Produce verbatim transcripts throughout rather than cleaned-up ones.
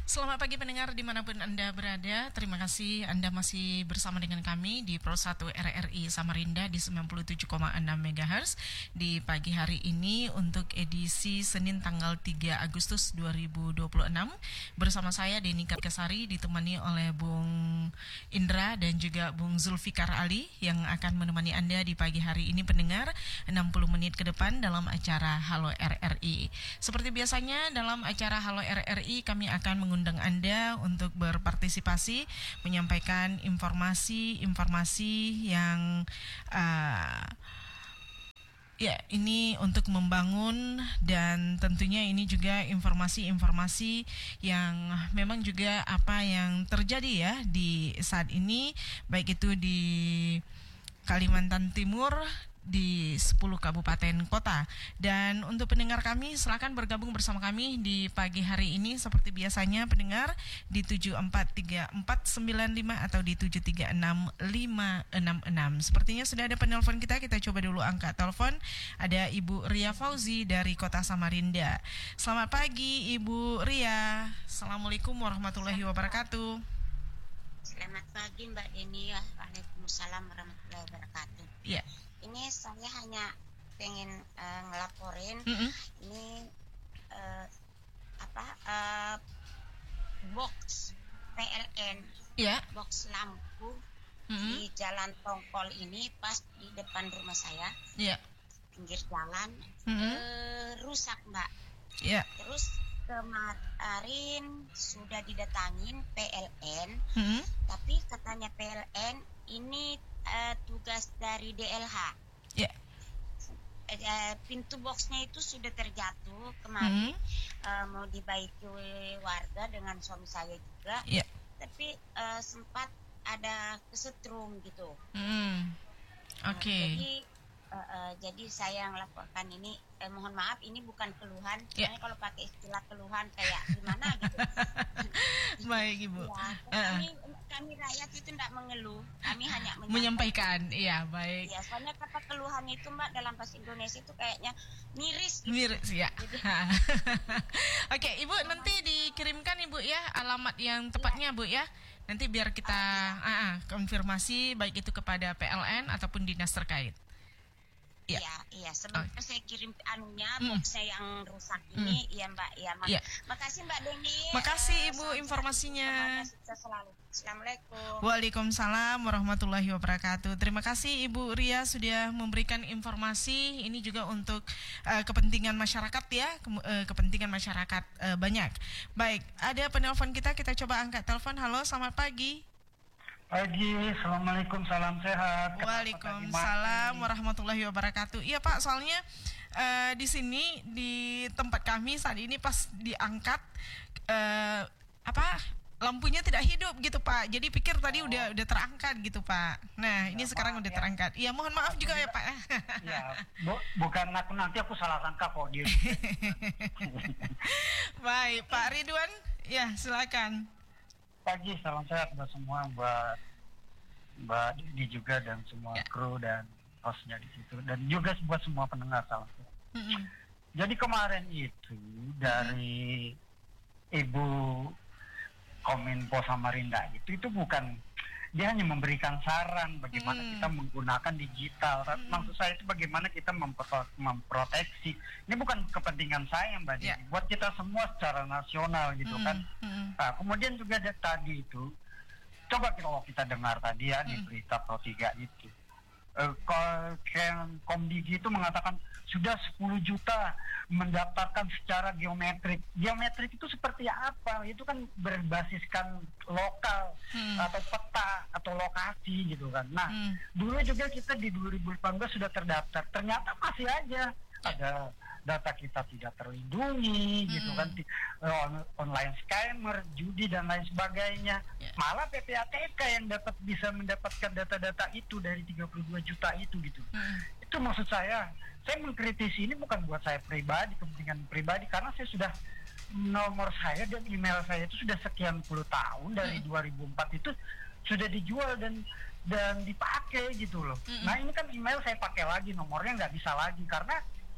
Selamat pagi pendengar dimanapun Anda berada. Terima kasih Anda masih bersama dengan kami di Pro satu R R I Samarinda di sembilan puluh tujuh koma enam megahertz di pagi hari ini untuk edisi Senin tanggal tiga Agustus dua ribu dua puluh enam. Bersama saya Deni Karkasari ditemani oleh Bung Indra dan juga Bung Zulfikar Ali yang akan menemani Anda di pagi hari ini pendengar enam puluh menit ke depan dalam acara Halo R R I. Seperti biasanya dalam acara Halo R R I kami akan mengundang undang Anda untuk berpartisipasi, menyampaikan informasi-informasi yang uh, ya ini untuk membangun, dan tentunya ini juga informasi-informasi yang memang juga apa yang terjadi ya di saat ini, baik itu di Kalimantan Timur, di sepuluh kabupaten kota. Dan untuk pendengar kami, silakan bergabung bersama kami di pagi hari ini seperti biasanya pendengar di tujuh empat tiga empat sembilan lima atau di tujuh tiga enam lima enam enam. Sepertinya sudah ada penelpon kita, kita coba dulu angkat telepon. Ada Ibu Ria Fauzi dari Kota Samarinda. Selamat pagi Ibu Ria. Assalamualaikum warahmatullahi wabarakatuh. Selamat pagi Mbak Deni. Waalaikumsalam warahmatullahi wabarakatuh. Iya. Ini saya hanya pengen uh, ngelaporin Mm-hmm. ini uh, apa uh, box P L N, yeah. box lampu Mm-hmm. di Jalan Tongkol ini pas di depan rumah saya, yeah. pinggir jalan, Mm-hmm. uh, rusak Mbak. Yeah. Terus kemarin sudah didatangin P L N, Mm-hmm. tapi katanya P L N ini Uh, tugas dari D L H. Ya. Yeah. Uh, pintu boxnya itu sudah terjatuh kemarin, mm-hmm. uh, mau dibaiki warga dengan suami saya juga. Ya. Yeah. Tapi uh, sempat ada kesetrum gitu. Mm. Oke. Okay. Uh, jadi uh, uh, jadi saya yang laporkan ini, eh, mohon maaf ini bukan keluhan. Yeah. Soalnya kalau pakai istilah keluhan kayak gimana gitu. Baik Ibu. Ya, uh. kami, kami rakyat itu tidak mengeluh, kami hanya menyampaikan. Iya, baik. Ya, soalnya kata keluhan itu Mbak dalam bahasa Indonesia itu kayaknya miris. Gitu. Miris ya. Oke, Ibu nanti dikirimkan Ibu ya alamat yang tepatnya ya. Bu ya. Nanti biar kita ah, iya. ah, konfirmasi baik itu kepada P L N ataupun dinas terkait. Iya, iya, iya. Sebenarnya oh. saya kirim anunya, mm. boxnya yang rusak ini, iya mm. Mbak, iya Mak- yeah. Makasih Mbak Deni. Makasih uh, Ibu informasinya. Sukses selalu. Assalamualaikum. Waalaikumsalam warahmatullahi wabarakatuh. Terima kasih Ibu Ria sudah memberikan informasi. Ini juga untuk uh, kepentingan masyarakat ya, ke- uh, kepentingan masyarakat uh, banyak. Baik, ada penelpon kita, kita coba angkat telepon. Halo, selamat pagi. Pagi, assalamualaikum, salam sehat. Waalaikumsalam warahmatullahi wabarakatuh. Iya Pak, soalnya uh, di sini di tempat kami saat ini pas diangkat uh, apa lampunya tidak hidup gitu Pak. Jadi pikir tadi oh. udah udah terangkat gitu Pak. Nah ya, ini sekarang udah ya. terangkat. Iya mohon maaf juga ya Pak. Ya, bu- bukan aku nanti aku salah sangka kok dia. Baik Pak Ridwan, ya silakan. Pagi, salam sehat buat semua, buat Mbak Dini juga dan semua ya. Kru dan hostnya di situ, dan juga buat semua pendengar salam sehat. Mm-hmm. Jadi kemarin itu dari mm-hmm. Ibu Kominfo Samarinda itu itu bukan, dia hanya memberikan saran bagaimana mm. kita menggunakan digital. Mm. Maksud saya itu bagaimana kita mempro- memproteksi. Ini bukan kepentingan saya Mbak Dini, yeah. buat kita semua secara nasional gitu mm. kan. Mm. Nah, kemudian juga ada tadi itu, coba kalau kita dengar tadi ya mm. di berita Pro tiga itu, uh, Komdigi itu mengatakan sudah sepuluh juta mendaftarkan secara geometrik. Geometrik itu seperti apa? Itu kan berbasiskan lokal hmm. atau peta atau lokasi gitu kan. Nah, hmm. dulu juga kita di dua ribu delapan belas sudah terdaftar. Ternyata masih aja ada data kita tidak terlindungi hmm. gitu kan. On- online scammer, judi dan lain sebagainya. Yeah. Malah P P A T K yang dapat bisa mendapatkan data-data itu dari tiga puluh dua juta itu gitu. Hmm. Itu maksud saya. Saya mengkritisi ini bukan buat saya pribadi, kepentingan pribadi, karena saya sudah nomor saya dan email saya itu sudah sekian puluh tahun dari mm. dua ribu empat itu sudah dijual dan dan dipakai gitu loh. Mm. Nah ini kan email saya pakai lagi, nomornya nggak bisa lagi karena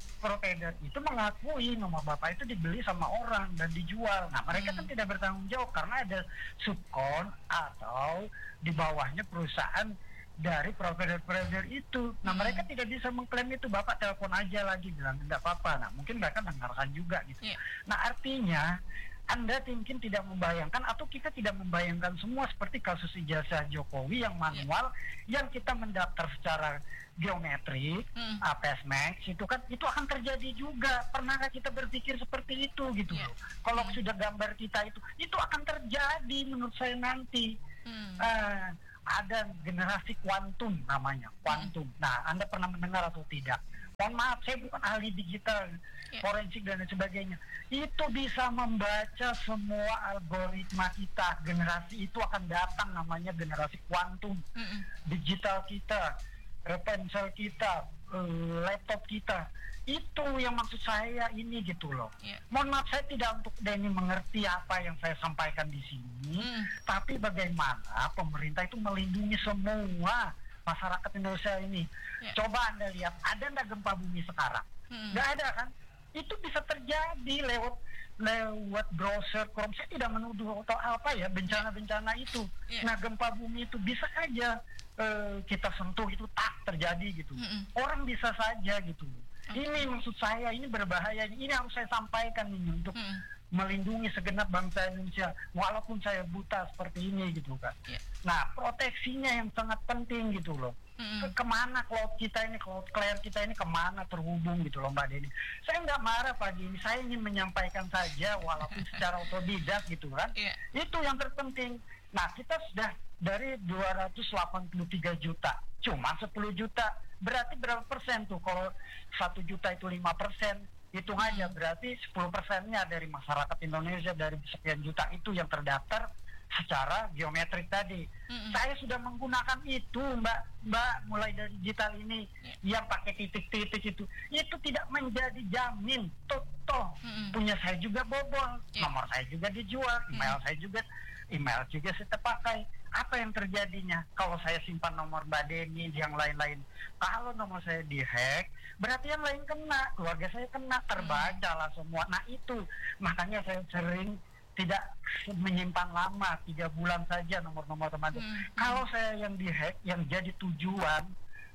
provider itu mengakui nomor bapak itu dibeli sama orang dan dijual. Nah mereka hmm. kan tidak bertanggung jawab karena ada subkon atau di bawahnya perusahaan dari provider-provider itu. Nah hmm. mereka tidak bisa mengklaim itu. Bapak telepon aja lagi bilang tidak apa-apa. Nah mungkin mereka dengarkan juga gitu. Yeah. Nah artinya Anda mungkin tidak membayangkan atau kita tidak membayangkan semua seperti kasus ijazah Jokowi yang manual, yeah. yang kita mendaftar secara geometrik, mm. A P S Max itu kan itu akan terjadi juga. Pernahkah kita berpikir seperti itu gitu yeah. loh? Kalau mm. sudah gambar kita itu, itu akan terjadi menurut saya nanti. Mm. Uh, ada generasi kuantum namanya, kuantum. Mm. Nah, Anda pernah mendengar atau tidak? Mohon maaf, saya bukan ahli digital, yeah. forensik dan sebagainya. Itu bisa membaca semua algoritma kita. Generasi itu akan datang namanya generasi kuantum. Mm-mm. Digital kita, ponsel kita, laptop kita. Itu yang maksud saya ini gitu loh. Yeah. Mohon maaf, saya tidak untuk Denny mengerti apa yang saya sampaikan di sini. Mm. Tapi bagaimana pemerintah itu melindungi semua masyarakat Indonesia ini. Yeah. Coba Anda lihat, ada nggak gempa bumi sekarang? Nggak hmm. ada kan? Itu bisa terjadi lewat lewat browser Chrome. Saya tidak menuduh atau apa ya bencana-bencana itu. Yeah. Nah gempa bumi itu bisa aja uh, kita sentuh itu tak terjadi gitu. Hmm. Orang bisa saja gitu. Okay. Ini maksud saya, ini berbahaya. Ini harus saya sampaikan ini untuk hmm. melindungi segenap bangsa Indonesia walaupun saya buta seperti ini gitu kan. Yeah. Nah proteksinya yang sangat penting gitu loh. Mm-hmm. Ke, kemana cloud kita ini, cloud clear kita ini kemana terhubung gitu loh Mbak Denny. Saya nggak marah pagi ini, saya ingin menyampaikan saja walaupun secara otodidak gitu kan. Yeah. Itu yang terpenting. Nah kita sudah dari dua ratus delapan puluh tiga juta, cuma sepuluh juta. Berarti berapa persen tuh? Kalau satu juta itu lima persen. Hitung aja, berarti sepuluh persennya dari masyarakat Indonesia dari sekian juta itu yang terdaftar secara geometrik tadi. Mm-hmm. Saya sudah menggunakan itu Mbak, Mbak mulai dari digital ini yeah. yang pakai titik-titik itu. Itu tidak menjadi jamin. Toh, mm-hmm. punya saya juga bobol, yeah. nomor saya juga dijual, email mm-hmm. saya juga, email juga saya terpakai. Apa yang terjadinya kalau saya simpan nomor Mbak Denny, yang lain-lain? Kalau nomor saya dihack, berarti yang lain kena, keluarga saya kena, terbaca lah semua. Nah itu, makanya saya sering tidak menyimpan lama, tiga bulan saja nomor-nomor teman. Hmm. Kalau saya yang dihack, yang jadi tujuan,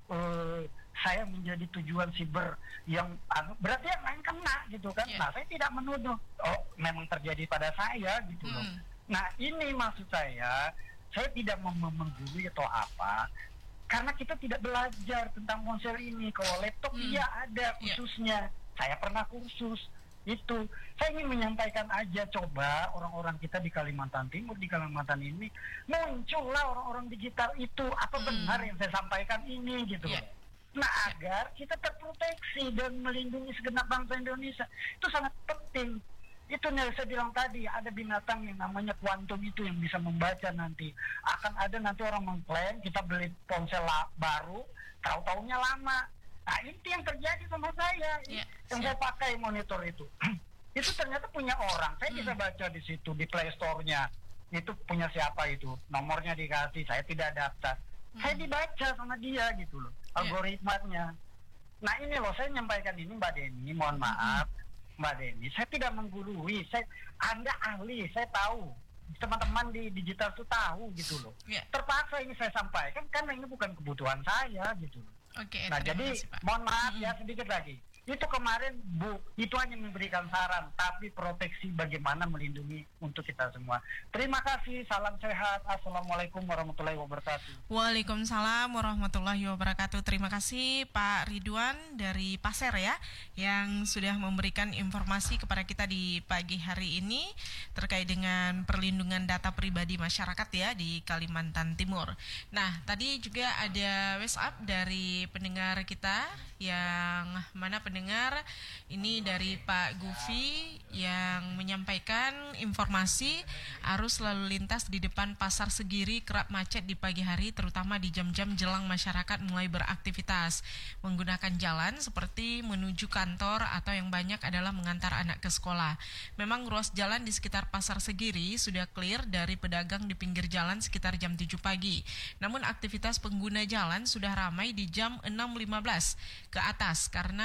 uh, saya menjadi tujuan siber yang berarti yang lain kena gitu kan. Yeah. Nah saya tidak menuduh, oh memang terjadi pada saya gitu loh. Hmm. Nah ini maksud saya, saya tidak mem- menggurui atau apa, karena kita tidak belajar tentang ponsel ini. Kalau laptop hmm. iya ada khususnya, yeah. saya pernah kursus itu. Saya ingin menyampaikan aja, coba orang-orang kita di Kalimantan Timur, di Kalimantan ini muncullah orang-orang digital itu. Apa hmm. benar yang saya sampaikan ini gitu yeah. Nah agar kita terproteksi dan melindungi segenap bangsa Indonesia, itu sangat penting. Itu yang saya bilang tadi, ada binatang yang namanya kuantum itu yang bisa membaca nanti. Akan ada nanti orang mengklaim kita beli ponsel baru, tahu-taunya lama. Nah itu yang terjadi sama saya, yeah, yang yeah. saya pakai monitor itu. Itu ternyata punya orang, saya hmm. bisa baca di situ, di Play Store-nya. Itu punya siapa itu, nomornya dikasih, saya tidak daftar. Hmm. Saya dibaca sama dia gitu loh, algoritmanya. Nah ini loh, saya menyampaikan ini Mbak Denny, mohon maaf. Hmm. Mbak Denny, saya tidak menggurui, saya, Anda ahli, saya tahu, teman-teman di digital itu tahu gitu loh. Yeah. Terpaksa ini saya sampaikan karena ini bukan kebutuhan saya gitu loh. Okay, nah jadi kasih, mohon maaf mm-hmm. ya sedikit lagi. Itu kemarin Bu, itu hanya memberikan saran, tapi proteksi bagaimana melindungi untuk kita semua. Terima kasih, salam sehat, assalamualaikum warahmatullahi wabarakatuh. Waalaikumsalam warahmatullahi wabarakatuh. Terima kasih Pak Ridwan dari Pasir ya, yang sudah memberikan informasi kepada kita di pagi hari ini terkait dengan perlindungan data pribadi masyarakat ya di Kalimantan Timur. Nah, tadi juga ada WhatsApp dari pendengar kita yang mana pendengar Dengar ini dari Pak Gufi yang menyampaikan informasi arus lalu lintas di depan Pasar Segiri kerap macet di pagi hari, terutama di jam-jam jelang masyarakat mulai beraktivitas menggunakan jalan seperti menuju kantor atau yang banyak adalah mengantar anak ke sekolah. Memang ruas jalan di sekitar Pasar Segiri sudah clear dari pedagang di pinggir jalan sekitar jam tujuh pagi. Namun aktivitas pengguna jalan sudah ramai di jam enam lima belas ke atas karena mengejar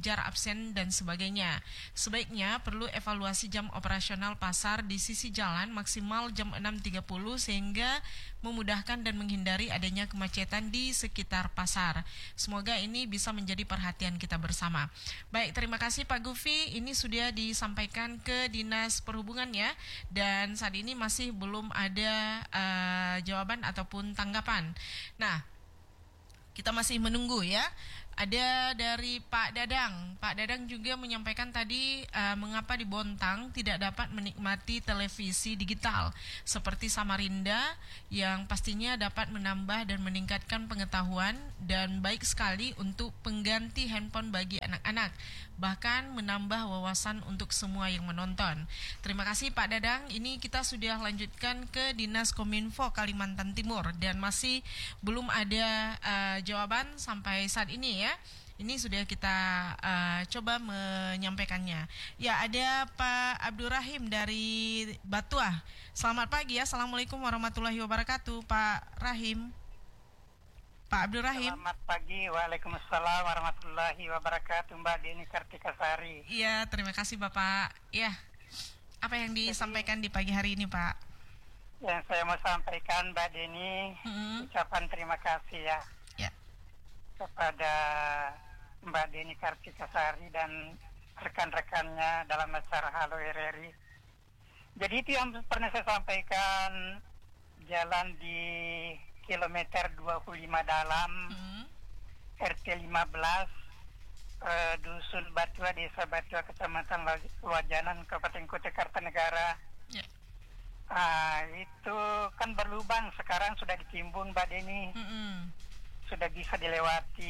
belajar absen dan sebagainya. Sebaiknya perlu evaluasi jam operasional pasar di sisi jalan maksimal jam enam tiga puluh sehingga memudahkan dan menghindari adanya kemacetan di sekitar pasar. Semoga ini bisa menjadi perhatian kita bersama. Baik, terima kasih Pak Gufi. Ini sudah disampaikan ke Dinas Perhubungan ya, dan saat ini masih belum ada uh, jawaban ataupun tanggapan. Nah, kita masih menunggu ya. Ada dari Pak Dadang. Pak Dadang juga menyampaikan tadi uh, mengapa di Bontang tidak dapat menikmati televisi digital seperti Samarinda yang pastinya dapat menambah dan meningkatkan pengetahuan dan baik sekali untuk pengganti handphone bagi anak-anak, bahkan menambah wawasan untuk semua yang menonton. Terima kasih Pak Dadang. Ini kita sudah lanjutkan ke Dinas Kominfo Kalimantan Timur dan masih belum ada uh, jawaban sampai saat ini ya. Ini sudah kita uh, coba menyampaikannya. Ya, ada Pak Abdurrahim dari Batuah. Selamat pagi ya. Assalamualaikum warahmatullahi wabarakatuh, Pak Rahim. Pak Abdurrahim. Selamat pagi. Waalaikumsalam warahmatullahi wabarakatuh, Mbak Deni Kartikasari. Iya, terima kasih Bapak. Ya, apa yang disampaikan di pagi hari ini, Pak? Yang saya mau sampaikan, Mbak Deni, hmm. ucapan terima kasih ya, ya. kepada Mbak Deni Kartikasari dan rekan-rekannya dalam acara Halo R R I. Jadi itu yang pernah saya sampaikan, jalan di kilometer dua puluh lima dalam, hmm. R T lima belas, eh, Dusun Batua, Desa Batua, Kecamatan Wajanan, Kabupaten Kutai Kartanegara. Yeah. Ah, itu kan berlubang, sekarang sudah ditimbun, Mbak Deni. Hmm. Sudah bisa dilewati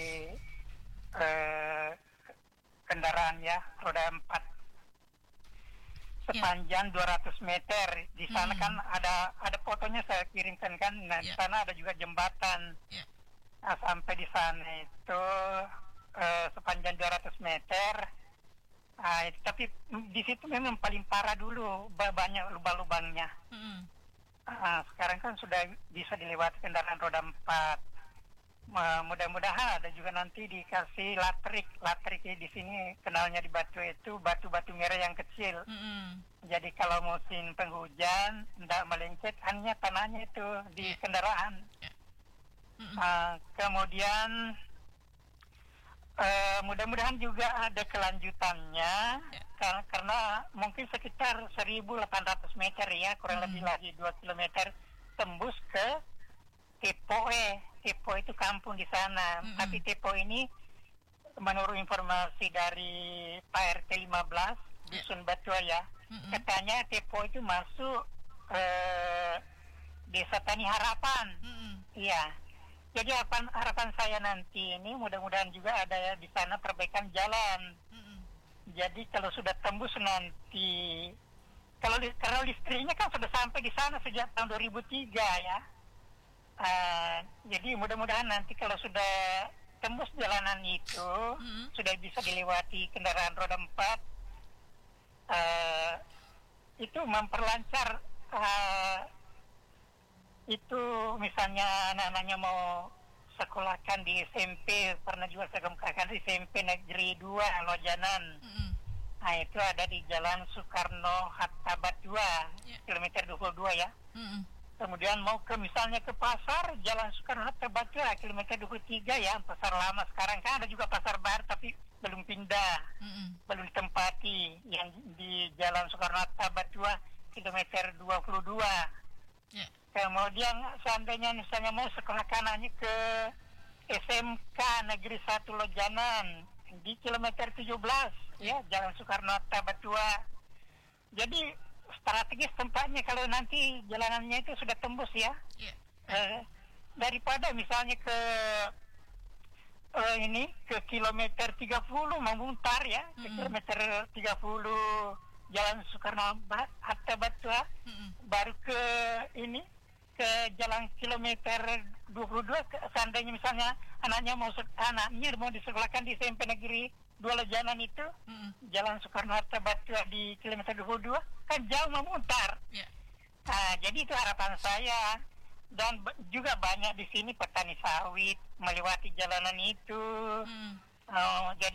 eh, kendaraan ya, roda empat. Sepanjang yeah. dua ratus meter. Di sana hmm. kan ada ada fotonya saya kirimkan kan. Nah, yeah. di sana ada juga jembatan. Yeah. Nah, sampai di sana itu uh, sepanjang dua ratus meter. Nah, itu, tapi di situ memang paling parah dulu, banyak lubang-lubangnya. Hmm. Nah, sekarang kan sudah bisa dilewati kendaraan roda empat. Mudah-mudahan ada juga nanti dikasih latrik. Latrik di sini kenalnya di Batu itu batu-batu merah yang kecil. Mm-hmm. Jadi kalau musim penghujan tidak melencet hanya tanahnya itu di yeah. kendaraan. Yeah. Mm-hmm. Uh, kemudian uh, mudah-mudahan juga ada kelanjutannya yeah. karena, karena mungkin sekitar seribu delapan ratus meter ya, kurang mm-hmm. lebih lagi dua kilometer tembus ke Tepoe. Tepo itu kampung di sana, mm-hmm. tapi Tepo ini menurut informasi dari Pak R T lima belas yeah. Dusun Batua ya, mm-hmm. katanya Tepo itu masuk eh, Desa Tani Harapan. Mm-hmm. Iya. Jadi harapan, harapan saya nanti ini mudah-mudahan juga ada ya di sana perbaikan jalan. Mm-hmm. Jadi kalau sudah tembus nanti, kalau kalau listriknya kan sudah sampai di sana sejak tahun dua ribu tiga ya. Uh, jadi mudah-mudahan nanti kalau sudah tembus jalanan itu hmm. sudah bisa dilewati kendaraan roda empat, uh, itu memperlancar uh, itu misalnya anak-anaknya mau sekolahkan di S M P, pernah juga saya kemukakan di S M P Negeri dua Lojanan. hmm. Nah itu ada di Jalan Soekarno Hatta Batua, yeah. kilometer dua puluh dua ya. hmm. Kemudian mau ke misalnya ke pasar Jalan Soekarno Hatta Batua kilometer dua puluh tiga ya, pasar lama. Sekarang kan ada juga pasar baru tapi belum pindah, mm-hmm. belum ditempati yang di Jalan Soekarno Hatta Batua kilometer dua puluh dua. Yeah. Kemudian seandainya misalnya mau sekolahkan anaknya ke S M K Negeri satu Lojanan di kilometer tujuh belas ya, Jalan Soekarno Hatta Batua. Jadi strategis tempatnya kalau nanti jalanannya itu sudah tembus ya, yeah. eh, daripada misalnya ke eh, ini ke kilometer tiga puluh Mamuntar ya, mm-hmm. ke kilometer tiga puluh Jalan Soekarno Hatta Batua, mm-hmm. baru ke ini ke jalan kilometer dua puluh dua, seandainya misalnya anaknya mau anaknya mau disekolahkan di S M P Negeri dua Lojanan itu, mm-hmm. Jalan Soekarno Hatta Batua di kilometer dua puluh dua kan jauh memutar. Yeah. Nah, jadi itu harapan saya, dan b- juga banyak di sini petani sawit melewati jalanan itu. Mm. Uh, jadi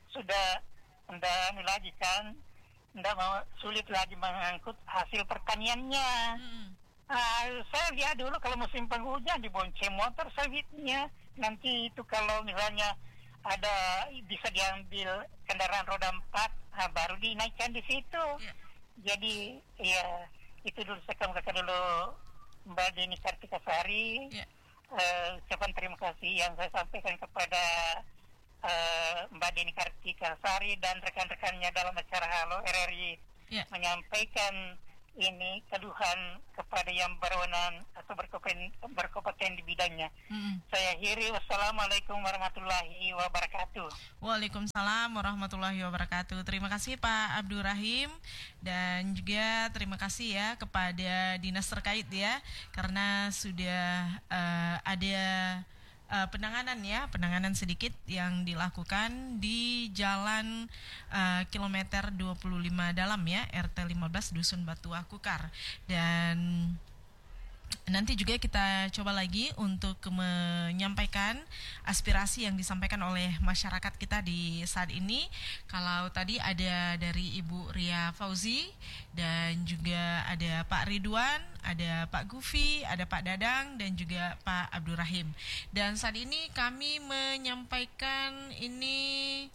sudah tidak lagi kan, tidak mau sulit lagi mengangkut hasil pertaniannya. Hmm. Uh, saya lihat dulu kalau musim penghujan dibonceng motor sawitnya. Nanti itu kalau misalnya ada bisa diambil kendaraan roda empat, nah, baru dinaikkan di situ. Yeah. Jadi ya itu dulu sekarang dulu Mbak Deni Kartikasari. Yeah. Uh, ucapan terima kasih yang saya sampaikan kepada uh, Mbak Deni Kartikasari dan rekan-rekannya dalam acara Halo R R I. Yeah. Menyampaikan ini keluhan kepada yang berwenang atau berkompeten, berkompeten di bidangnya. Mm. Saya akhiri, wassalamualaikum warahmatullahi wabarakatuh. Waalaikumsalam warahmatullahi wabarakatuh. Terima kasih Pak Abdul Rahim, dan juga terima kasih ya kepada dinas terkait ya, karena sudah uh, ada Uh, penanganan ya, penanganan sedikit yang dilakukan di jalan uh, kilometer dua puluh lima dalam ya, R T lima belas Dusun Batu Akukar. Dan nanti juga kita coba lagi untuk menyampaikan aspirasi yang disampaikan oleh masyarakat kita di saat ini. Kalau tadi ada dari Ibu Ria Fauzi, dan juga ada Pak Ridwan, ada Pak Gufi, ada Pak Dadang, dan juga Pak Abdul Rahim. Dan saat ini kami menyampaikan ini,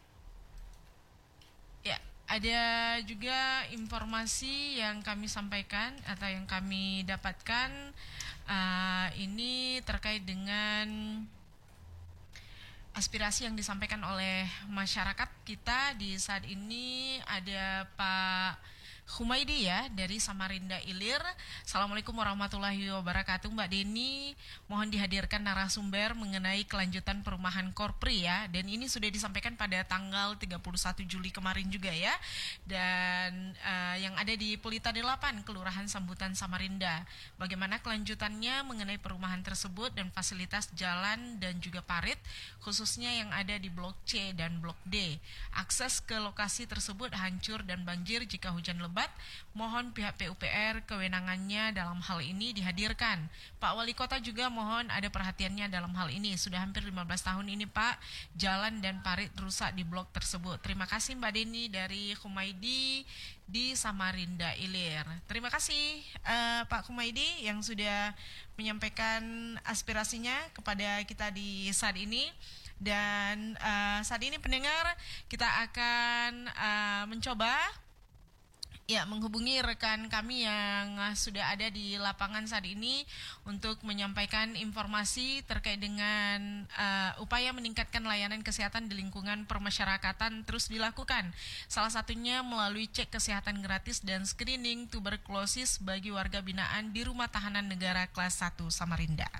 ya, ada juga informasi yang kami sampaikan atau yang kami dapatkan uh, ini terkait dengan aspirasi yang disampaikan oleh masyarakat kita di saat ini. Ada Pak Humaidi ya dari Samarinda Ilir. Assalamualaikum warahmatullahi wabarakatuh. Mbak Deni, mohon dihadirkan narasumber mengenai kelanjutan perumahan Korpri ya. Dan ini sudah disampaikan pada tanggal tiga puluh satu Juli kemarin juga ya. Dan uh, yang ada di Pelita delapan, Kelurahan Sambutan Samarinda. Bagaimana kelanjutannya mengenai perumahan tersebut dan fasilitas jalan dan juga parit, khususnya yang ada di Blok C dan Blok D. Akses ke lokasi tersebut hancur dan banjir jika hujan lebat. Mohon pihak P U P R kewenangannya dalam hal ini dihadirkan. Pak Wali Kota juga mohon ada perhatiannya dalam hal ini. Sudah hampir lima belas tahun ini Pak, jalan dan parit rusak di blok tersebut. Terima kasih Mbak Deni dari Humaidi di Samarinda Ilir. Terima kasih uh, Pak Humaidi yang sudah menyampaikan aspirasinya kepada kita di saat ini. Dan uh, saat ini pendengar, kita akan uh, mencoba ya menghubungi rekan kami yang sudah ada di lapangan saat ini untuk menyampaikan informasi terkait dengan uh, upaya meningkatkan layanan kesehatan di lingkungan permasyarakatan terus dilakukan. Salah satunya melalui cek kesehatan gratis dan screening tuberkulosis bagi warga binaan di Rumah Tahanan Negara Kelas satu Samarinda.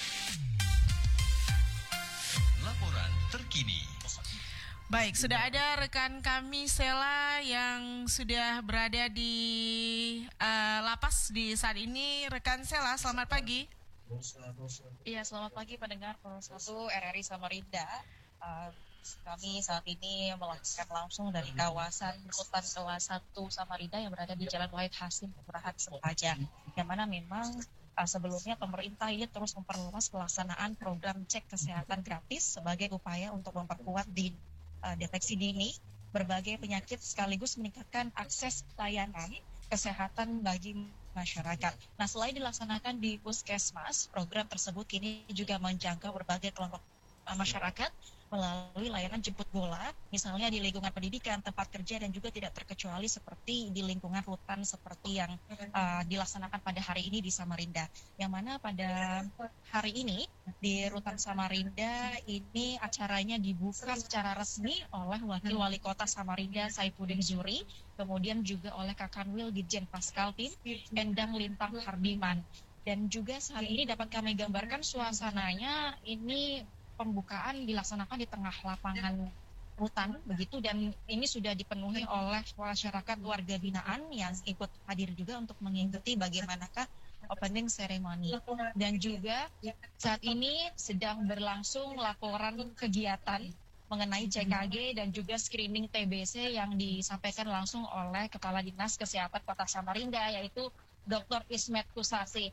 Laporan terkini. Baik, sudah ada rekan kami Sela yang sudah berada di uh, lapas di saat ini. Rekan Sela, selamat pagi. Iya, selamat pagi pendengar satu R R I Samarinda. Uh, kami saat ini melakukan langsung dari kawasan Rutan Kelas satu Samarinda yang berada di Jalan Wahid Hasim, Kelurahan Sempajan. Yang mana memang uh, sebelumnya pemerintah ini terus memperluas pelaksanaan program cek kesehatan gratis sebagai upaya untuk memperkuat di Uh, deteksi dini berbagai penyakit sekaligus meningkatkan akses layanan kesehatan bagi masyarakat. Nah, selain dilaksanakan di puskesmas, program tersebut kini juga menjangkau berbagai kelompok uh, masyarakat melalui layanan jemput bola, misalnya di lingkungan pendidikan, tempat kerja, dan juga tidak terkecuali seperti di lingkungan rutan seperti yang uh, dilaksanakan pada hari ini di Samarinda. Yang mana pada hari ini di Rutan Samarinda ini acaranya dibuka secara resmi oleh Wakil Wali Kota Samarinda Saifuddin Zuri, kemudian juga oleh Kakanwil Ditjen Paskaltim Endang Lintang Hardiman. Dan juga saat ini dapat kami gambarkan suasananya ini pembukaan dilaksanakan di tengah lapangan rutan begitu, dan ini sudah dipenuhi oleh masyarakat warga binaan yang ikut hadir juga untuk mengikuti bagaimanakah opening ceremony. Dan juga saat ini sedang berlangsung laporan kegiatan mengenai C K G dan juga screening T B C yang disampaikan langsung oleh Kepala Dinas Kesehatan Kota Samarinda, yaitu Doktor Ismet Kusasi.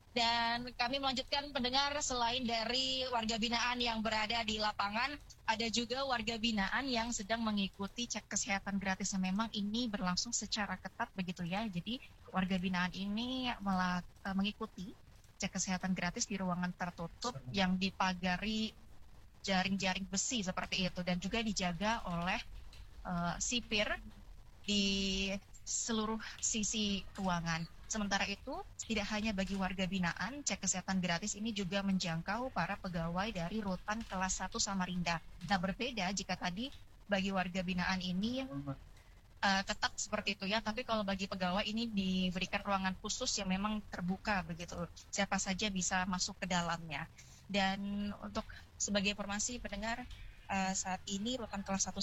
Dan kami melanjutkan pendengar, selain dari warga binaan yang berada di lapangan, ada juga warga binaan yang sedang mengikuti cek kesehatan gratis yang memang ini berlangsung secara ketat begitu ya. Jadi warga binaan ini melak- mengikuti cek kesehatan gratis di ruangan tertutup yang dipagari jaring-jaring besi seperti itu dan juga dijaga oleh uh, sipir di seluruh sisi ruangan. Sementara itu, tidak hanya bagi warga binaan, cek kesehatan gratis ini juga menjangkau para pegawai dari rutan kelas satu Samarinda. Nah, berbeda jika tadi bagi warga binaan ini uh, ketat seperti itu ya, tapi kalau bagi pegawai ini diberikan ruangan khusus yang memang terbuka begitu. Siapa saja bisa masuk ke dalamnya. Dan untuk sebagai informasi pendengar, uh, saat ini rutan kelas satu